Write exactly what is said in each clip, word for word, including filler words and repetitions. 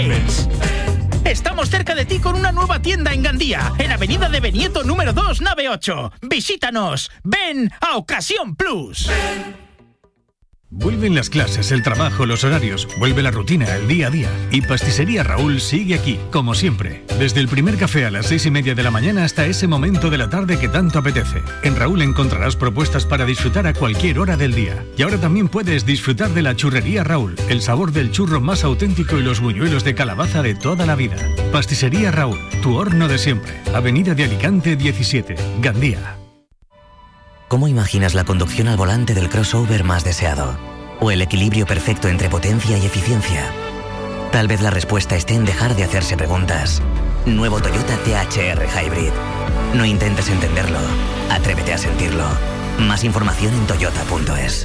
Estamos cerca de ti con una nueva tienda en Gandía, en Avenida de Benieto número dos, nave ocho. Visítanos. Ven a Ocasión Plus. Vuelven las clases, el trabajo, los horarios, vuelve la rutina, el día a día. Y Pastisería Raúl sigue aquí, como siempre. Desde el primer café a las seis y media de la mañana hasta ese momento de la tarde que tanto apetece. En Raúl encontrarás propuestas para disfrutar a cualquier hora del día. Y ahora también puedes disfrutar de la churrería Raúl, el sabor del churro más auténtico y los buñuelos de calabaza de toda la vida. Pastisería Raúl, tu horno de siempre. Avenida de Alicante diecisiete, Gandía. ¿Cómo imaginas la conducción al volante del crossover más deseado? ¿O el equilibrio perfecto entre potencia y eficiencia? Tal vez la respuesta esté en dejar de hacerse preguntas. Nuevo Toyota T H R Hybrid. No intentes entenderlo, atrévete a sentirlo. Más información en toyota punto es.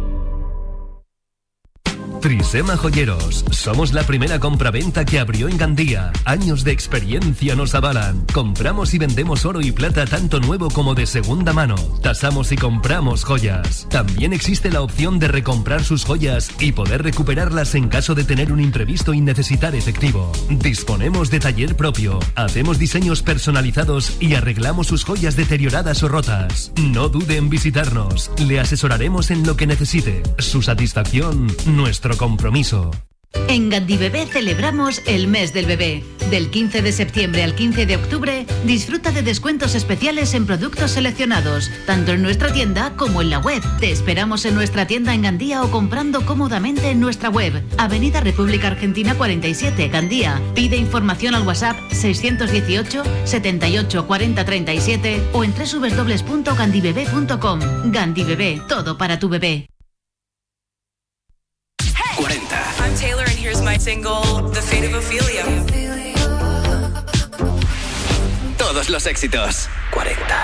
Trisema Joyeros. Somos la primera compraventa que abrió en Gandía. Años de experiencia nos avalan. Compramos y vendemos oro y plata tanto nuevo como de segunda mano. Tasamos y compramos joyas. También existe la opción de recomprar sus joyas y poder recuperarlas en caso de tener un imprevisto y necesitar efectivo. Disponemos de taller propio. Hacemos diseños personalizados y arreglamos sus joyas deterioradas o rotas. No dude en visitarnos. Le asesoraremos en lo que necesite. Su satisfacción, nuestro compromiso. En Gandibebé celebramos el mes del bebé. Del quince de septiembre al quince de octubre, disfruta de descuentos especiales en productos seleccionados, tanto en nuestra tienda como en la web. Te esperamos en nuestra tienda en Gandía o comprando cómodamente en nuestra web. Avenida República Argentina cuarenta y siete, Gandía. Pide información al WhatsApp seiscientos dieciocho, setenta y ocho, cuarenta, treinta y siete o en doble u doble u doble u punto gandibebé punto com. Gandibebé, todo para tu bebé. cuarenta. I'm Taylor and here's my single, The Fate of Ophelia. Todos los éxitos. cuarenta.